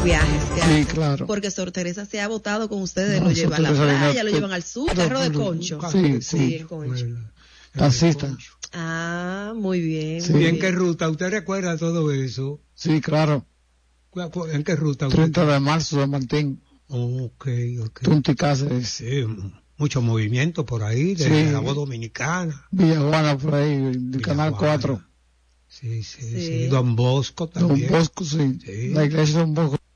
viajes. Sí, claro. Porque Sor Teresa se ha botado con ustedes, No, lo llevan a la Sor Teresa playa, vino- lo llevan al sur, carro de concho. Sí. el concho. Taxista. Ah, muy bien. Sí. muy ¿Y en bien. qué ruta? ¿Usted recuerda todo eso? Sí, claro. ¿En qué ruta? 30 de marzo, San Martín. Ok. Tunti Cáceres. Sí, mucho movimiento por ahí, de Sí. la voz dominicana. Villajuana por ahí, del Canal Villajuana. 4. Sí. Don Bosco Don también. Bosco, sí. Sí. La iglesia de Don Bosco.